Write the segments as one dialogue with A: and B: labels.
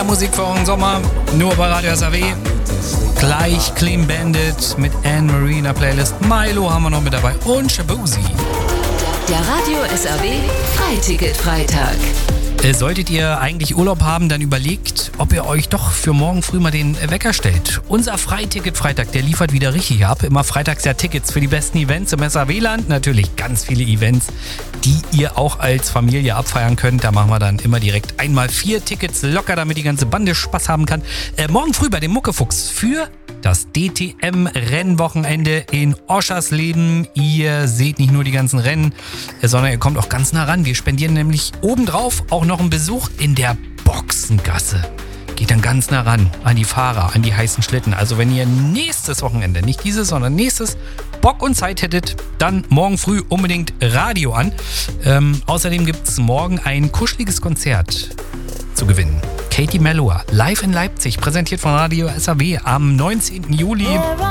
A: Mehr Musik für euren Sommer, nur bei Radio SAW. Gleich Clean Bandit mit Anne-Marie in der Playlist. Milo haben wir noch mit dabei und Shabuzi.
B: Der Radio SAW Freiticket-Freitag.
A: Solltet ihr eigentlich Urlaub haben, dann überlegt, ob ihr euch doch für morgen früh mal den Wecker stellt. Unser Freiticket-Freitag, der liefert wieder richtig ab. Immer freitags ja Tickets für die besten Events im SAW-Land. Natürlich ganz viele Events, die ihr auch als Familie abfeiern könnt. Da machen wir dann immer direkt einmal 4 Tickets locker, damit die ganze Bande Spaß haben kann. Morgen früh bei dem Muckefuchs für das DTM-Rennwochenende in Oschersleben. Ihr seht nicht nur die ganzen Rennen, sondern ihr kommt auch ganz nah ran. Wir spendieren nämlich obendrauf auch noch einen Besuch in der Boxengasse. Geht dann ganz nah ran an die Fahrer, an die heißen Schlitten. Also wenn ihr nächstes Wochenende, nicht dieses, sondern nächstes, Bock und Zeit hättet, dann morgen früh unbedingt Radio an. Außerdem gibt es morgen ein kuscheliges Konzert zu gewinnen. Katie Melua, live in Leipzig, präsentiert von Radio SAW am 19. Juli.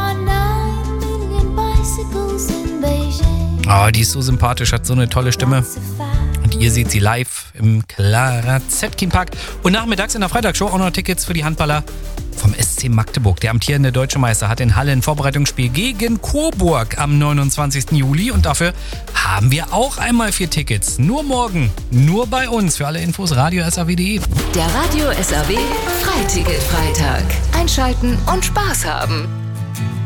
A: Oh, die ist so sympathisch, hat so eine tolle Stimme. Und ihr seht sie live im Clara Zetkin Park. Und nachmittags in der Freitagsshow auch noch Tickets für die Handballer vom SC Magdeburg. Der amtierende Deutsche Meister hat in Halle ein Vorbereitungsspiel gegen Coburg am 29. Juli. Und dafür haben wir auch einmal 4 Tickets. Nur morgen, nur bei uns. Für alle Infos Radio SAW.de.
B: Der Radio SAW Freiticket-Freitag. Einschalten und Spaß haben.